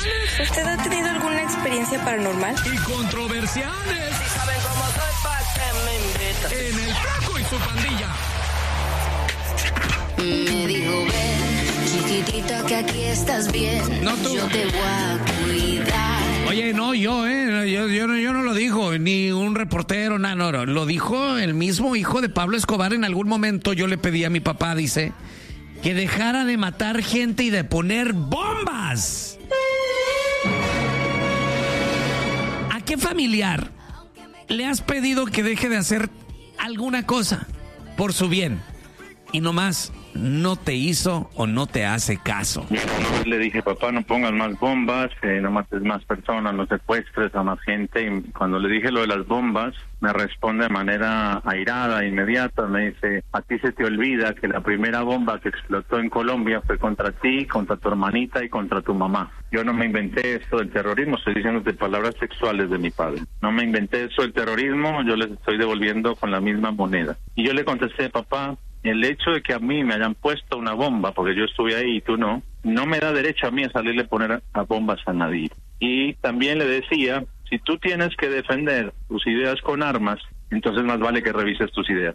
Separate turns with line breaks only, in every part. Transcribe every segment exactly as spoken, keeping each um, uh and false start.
¿Usted ha tenido alguna experiencia paranormal?
Y controversiales.
Si saben cómo soy, ¿pa' qué me invitan?
En el Flaco y su pandilla.
Me dijo, ven, chiquitito, que aquí estás bien.
No tú.
Yo te voy a cuidar.
Oye, no, yo, eh, yo, yo, no, yo no lo dijo, ni un reportero, nada, no, no, lo dijo el mismo hijo de Pablo Escobar. En algún momento yo le pedí a mi papá, dice, que dejara de matar gente y de poner bombas. ¿A qué familiar le has pedido que deje de hacer alguna cosa por su bien y nomás no te hizo o no te hace caso?
Le dije, papá, no pongas más bombas, eh, no mates más personas, no secuestres a más gente. Y cuando le dije lo de las bombas, me responde de manera airada, inmediata. Me dice, a ti se te olvida que la primera bomba que explotó en Colombia fue contra ti, contra tu hermanita y contra tu mamá. Yo no me inventé esto del terrorismo, estoy diciendo de palabras sexuales de mi padre. No me inventé eso del terrorismo, yo les estoy devolviendo con la misma moneda. Y yo le contesté, papá, el hecho de que a mí me hayan puesto una bomba, porque yo estuve ahí y tú no, no me da derecho a mí a salirle a poner a bombas a nadie. Y también le decía, si tú tienes que defender tus ideas con armas, entonces más vale que revises tus ideas.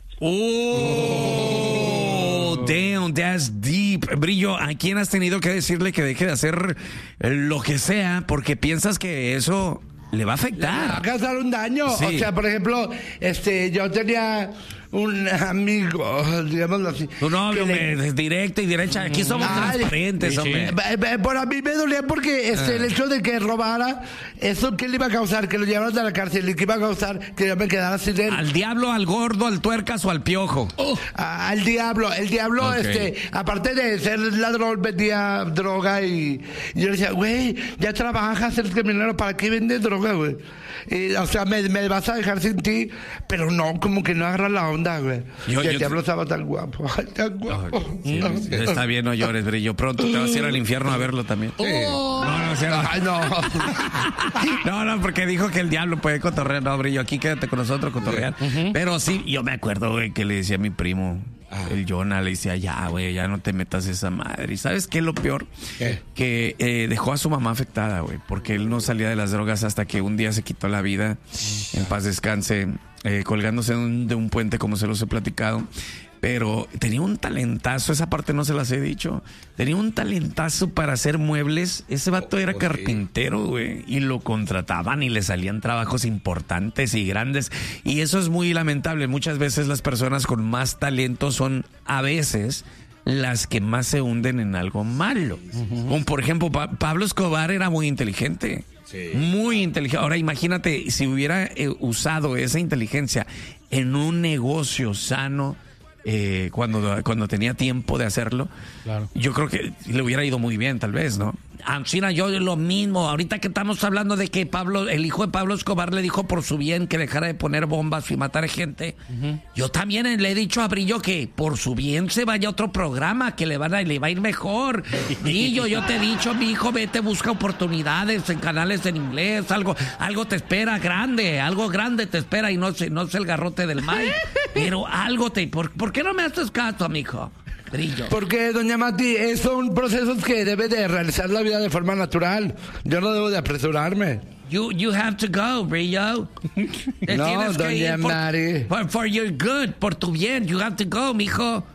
Oh, damn, that's deep. Brillo, ¿a quién has tenido que decirle que deje de hacer lo que sea porque piensas que eso le va a afectar?
Le va a causar un daño. Sí. O sea, por ejemplo, este, yo tenía un amigo, digámoslo así.
Tu novio, le... me, directa y derecha. Aquí somos Ay, transparentes, sí, hombre. Sí.
Por a mí me dolía porque este, ah. el hecho de que robara, ¿eso qué le iba a causar? Que lo llevaran a la cárcel y que iba a causar que yo me quedara sin él.
¿Al diablo, al gordo, al tuercas o al piojo?
Oh. Ah, al diablo. El diablo, okay. este, aparte de ser ladrón, vendía droga y, y yo le decía, güey, ya trabajas, eres criminal, ¿para qué vendes droga, güey? Y, o sea, me, me vas a dejar sin ti, pero no, como que no agarra la onda, güey. Yo, y el yo diablo te... estaba tan guapo, tan guapo. Oh,
sí, no. Está bien, no llores, Brillo. Pronto te vas a ir al infierno a verlo también. Sí. Oh. No, no, o sea, Ay, no. no, no, porque dijo que el diablo puede cotorrear. No, Brillo, aquí quédate con nosotros, cotorrear. Uh-huh. Pero sí, yo me acuerdo, güey, que le decía a mi primo, ah. el Jonah, le decía, ya, güey, ya no te metas esa madre. ¿Y sabes qué es lo peor? ¿Qué? Que eh, dejó a su mamá afectada, güey, porque él no salía de las drogas hasta que un día se quitó la vida, en paz descanse, eh, colgándose de un, de un puente, como se los he platicado. Pero tenía un talentazo, esa parte no se las he dicho. Tenía un talentazo para hacer muebles. Ese vato era carpintero, güey. Y lo contrataban y le salían trabajos importantes y grandes. Y eso es muy lamentable. Muchas veces las personas con más talento son a veces las que más se hunden en algo malo. Uh-huh. Como por ejemplo, pa- Pablo Escobar era muy inteligente. Sí. Muy inteligente. Ahora imagínate si hubiera eh, usado esa inteligencia en un negocio sano. Eh, cuando, cuando tenía tiempo de hacerlo, claro. Yo creo que le hubiera ido muy bien, tal vez, ¿no? Ancina, yo lo mismo. Ahorita que estamos hablando de que Pablo, el hijo de Pablo Escobar le dijo por su bien que dejara de poner bombas y matar gente. Uh-huh. Yo también le he dicho a Brillo que por su bien se vaya a otro programa, que le, van a, le va a ir mejor. Brillo, yo te he dicho, mi hijo, vete, busca oportunidades en canales en inglés, algo, algo te espera grande, algo grande te espera y no, no es el garrote del Mike, pero algo te... ¿Por, ¿por qué no me haces caso, mijo? Brillo.
Porque, doña Mati, son procesos que debe de realizar la vida de forma natural. Yo no debo de apresurarme.
You you have to go, Brillo.
No, doña Mari.
For, for your good, por tu bien, you have to go, mijo.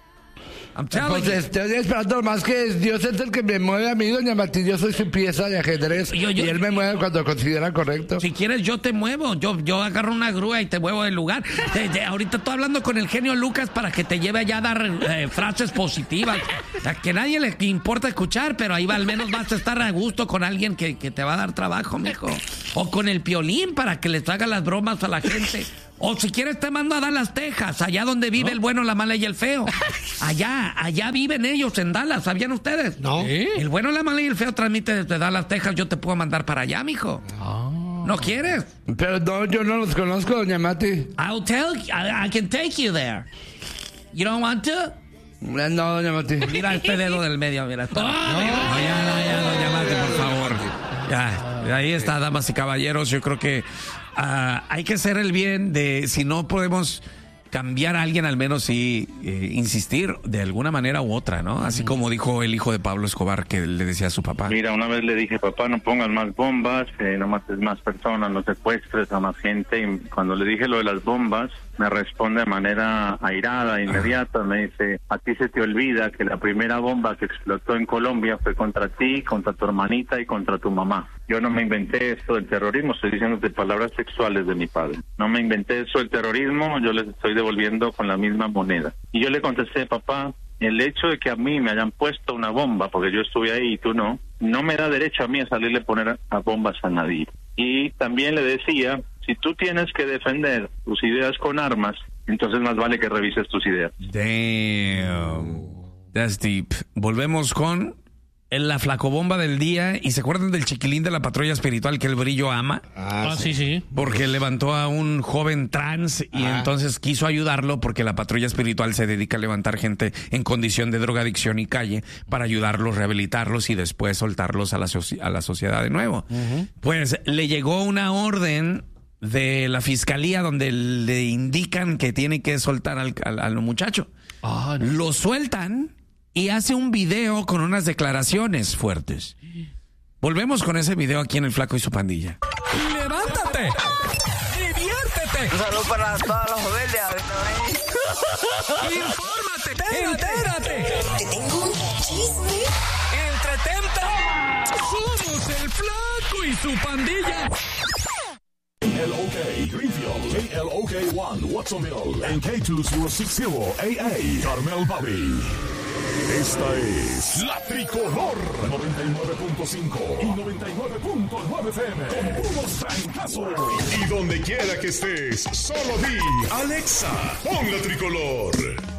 I'm telling
pues
you.
Estoy esperando más que Dios es el que me mueve a mí, doña Martín. Yo soy su pieza de ajedrez yo, yo, y él me mueve cuando considera correcto.
Si quieres, yo te muevo. Yo yo agarro una grúa y te muevo del lugar. Te, te, ahorita estoy hablando con el genio Lucas para que te lleve allá a dar eh, frases positivas. A que nadie le importa escuchar, pero ahí va, al menos vas a estar a gusto con alguien que, que te va a dar trabajo, mijo. O con el Piolín para que les haga las bromas a la gente. O si quieres te mando a Dallas, Texas, allá donde vive ¿no? el bueno, la mala y el feo. Allá, allá viven ellos en Dallas, ¿sabían ustedes?
No.
¿Sí? El bueno, la mala y el feo transmite desde Dallas, Texas, yo te puedo mandar para allá, mijo. Oh. ¿No quieres?
Pero no, yo no los conozco, doña Mati.
I'll tell you, I, I can take you there. You don't want to?
No, doña Mati.
Mira este dedo del medio, mira. Oh, no, no, ya, no, ya, doña Mati, por favor. Ya, ahí está, damas y caballeros, yo creo que Uh, hay que hacer el bien de, si no podemos cambiar a alguien, al menos sí eh, insistir de alguna manera u otra, ¿no? Así como dijo el hijo de Pablo Escobar que le decía a su papá.
Mira, una vez le dije, papá, no pongas más bombas, eh, no mates más personas, no secuestres a más gente. Y cuando le dije lo de las bombas, me responde de manera airada, inmediata. Me dice, a ti se te olvida que la primera bomba que explotó en Colombia fue contra ti, contra tu hermanita y contra tu mamá. Yo no me inventé esto del terrorismo, estoy diciéndote palabras sexuales de mi padre. No me inventé eso del terrorismo, yo les estoy devolviendo con la misma moneda. Y yo le contesté, papá, el hecho de que a mí me hayan puesto una bomba, porque yo estuve ahí y tú no, no me da derecho a mí a salirle a poner a bombas a nadie. Y también le decía, si tú tienes que defender tus ideas con armas, entonces más vale que revises tus ideas.
Damn. That's deep. Volvemos con la flacobomba del día. ¿Y se acuerdan del chiquilín de la patrulla espiritual que el Brillo ama?
Ah, sí, sí.
Porque levantó a un joven trans y ah. entonces quiso ayudarlo porque la patrulla espiritual se dedica a levantar gente en condición de drogadicción y calle para ayudarlos, rehabilitarlos y después soltarlos a la, so- a la sociedad de nuevo. Uh-huh. Pues le llegó una orden de la fiscalía donde le indican que tiene que soltar al, al, al muchacho. Oh, no. Lo sueltan y hace un video con unas declaraciones fuertes. Volvemos con ese video aquí en El Flaco y su Pandilla.
¡Levántate! ¡Diviértete!
Un saludo para todos los rebeldes.
¡Infórmate! ¡Entérate!
Te tengo un chisme.
¡Entretente! ¡Somos El Flaco y su Pandilla!
K L O K Greenfield, K L O K uno Watsonville, en K dos mil sesenta A A Carmel Valley. Esta es La Tricolor noventa y nueve punto cinco y noventa y nueve punto nueve F M con puros trancazos. Y donde quiera que estés, solo di Alexa, pon La Tricolor.